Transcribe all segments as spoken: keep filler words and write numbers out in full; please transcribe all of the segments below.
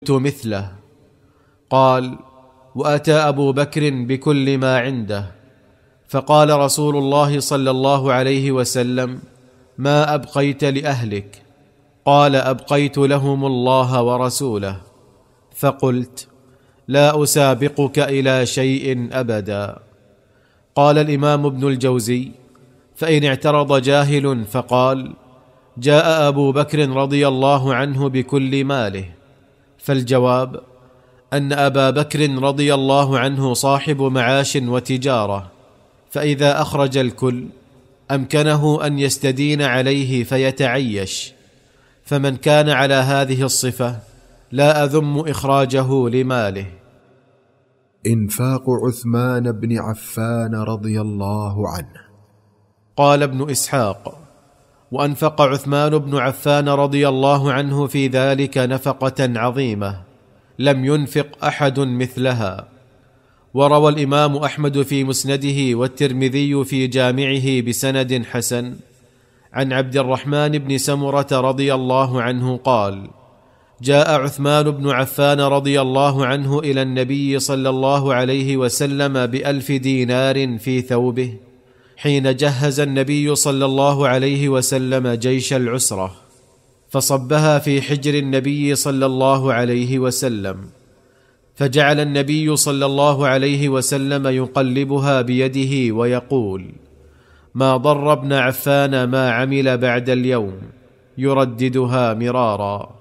مثله. قال: وأتى أبو بكر بكل ما عنده، فقال رسول الله صلى الله عليه وسلم: ما أبقيت لأهلك؟ قال: أبقيت لهم الله ورسوله. فقلت: لا أسابقك إلى شيء أبدا. قال الإمام ابن الجوزي: فإن اعترض جاهل فقال: جاء أبو بكر رضي الله عنه بكل ماله، فالجواب أن أبا بكر رضي الله عنه صاحب معاش وتجارة، فإذا أخرج الكل أمكنه أن يستدين عليه فيتعيش، فمن كان على هذه الصفة لا أذم إخراجه لماله. إنفاق عثمان بن عفان رضي الله عنه. قال ابن إسحاق: وأنفق عثمان بن عفان رضي الله عنه في ذلك نفقة عظيمة لم ينفق أحد مثلها. وروى الإمام أحمد في مسنده والترمذي في جامعه بسند حسن عن عبد الرحمن بن سمرة رضي الله عنه قال: جاء عثمان بن عفان رضي الله عنه إلى النبي صلى الله عليه وسلم بألف دينار في ثوبه حين جهز النبي صلى الله عليه وسلم جيش العسرة، فصبها في حجر النبي صلى الله عليه وسلم، فجعل النبي صلى الله عليه وسلم يقلبها بيده ويقول: ما ضر ابن عفان ما عمل بعد اليوم، يرددها مرارا.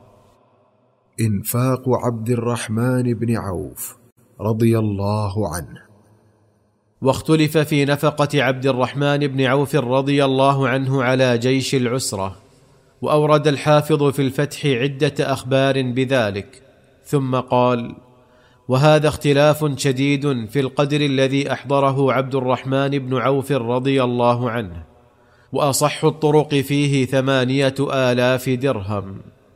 إنفاق عبد الرحمن بن عوف رضي الله عنه. واختلف في نفقة عبد الرحمن بن عوف رضي الله عنه على جيش العسرة، وأورد الحافظ في الفتح عدة أخبار بذلك، ثم قال: وهذا اختلاف شديد في القدر الذي أحضره عبد الرحمن بن عوف رضي الله عنه، وأصح الطرق فيه ثمانية آلاف درهم.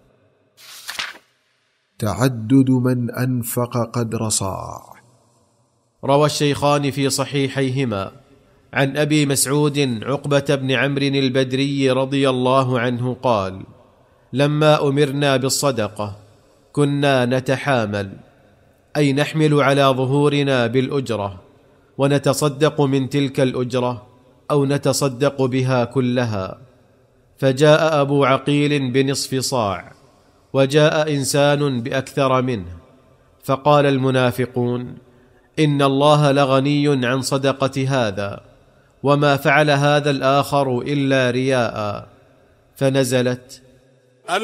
تعدد من أنفق قدر صاع. روى الشيخان في صحيحيهما عن أبي مسعود عقبة بن عمرو البدري رضي الله عنه قال: لما أمرنا بالصدقة كنا نتحامل، أي نحمل على ظهورنا بالأجرة، ونتصدق من تلك الأجرة أو نتصدق بها كلها. فجاء أبو عقيل بنصف صاع، وجاء إنسان بأكثر منه، فقال المنافقون: إن الله لغني عن صدقة هذا، وما فعل هذا الآخر إلا رياء. فنزلت: